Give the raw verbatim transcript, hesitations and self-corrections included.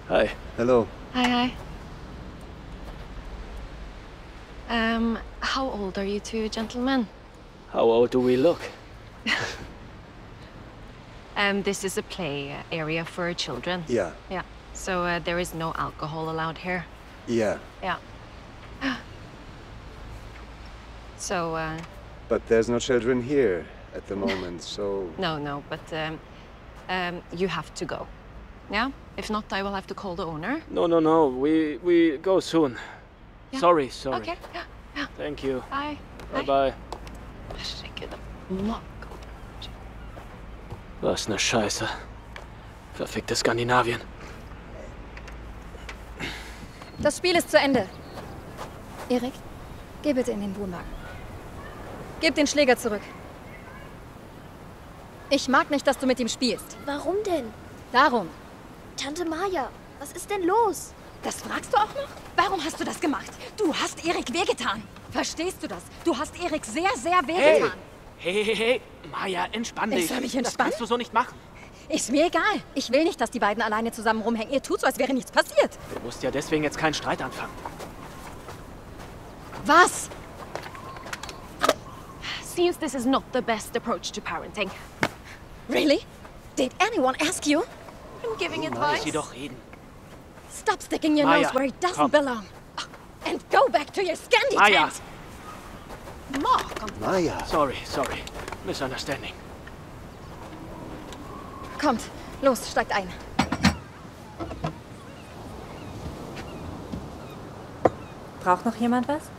Hi. Hello. Hi, hi. Um, how old are you two gentlemen? How old do we look? Um, this is a play area for children. Yeah. Yeah. So uh, there is no alcohol allowed here. Yeah. Yeah. So, uh... But there's no children here at the moment, so... No, no, but um, um, you have to go. Yeah? If not, I will have to call the owner. No, no, no. We we go soon. Yeah. Sorry, sorry. Okay. Yeah, yeah. Thank you. Bye. Bye bye. Herregud, Marco. Was ne Scheiße. Verficktes Skandinavien. Das Spiel ist zu Ende. Erik, geh bitte in den Wohnwagen. Gib den Schläger zurück. Ich mag nicht, dass du mit ihm spielst. Warum denn? Darum. Tante Maja, was ist denn los? Das fragst du auch noch? Warum hast du das gemacht? Du hast Erik wehgetan. Verstehst du das? Du hast Erik sehr, sehr wehgetan. Hey, hey, hey, hey. Maja, entspann dich. Ich soll mich Das entspannen? kannst du so nicht machen. Ist mir egal. Ich will nicht, dass die beiden alleine zusammen rumhängen. Ihr tut so, als wäre nichts passiert. Du musst ja deswegen jetzt keinen Streit anfangen. Was? Seems this is not the best approach to parenting. Really? Did anyone ask you? I'm giving Lass advice. sie doch reden. Stop sticking your Maja, nose where it doesn't komm. belong. And go back to your Scandi Maja. tent. Marco. Maja. Sorry, sorry. Misunderstanding. Kommt, los, steigt ein. Braucht noch jemand was?